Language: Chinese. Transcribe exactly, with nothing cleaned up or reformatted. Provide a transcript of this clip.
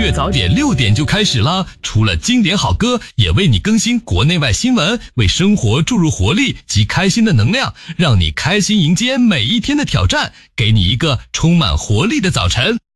乐早点六点就开始啦，除了经典好歌，也为你更新国内外新闻，为生活注入活力及开心的能量，让你开心迎接每一天的挑战，给你一个充满活力的早晨。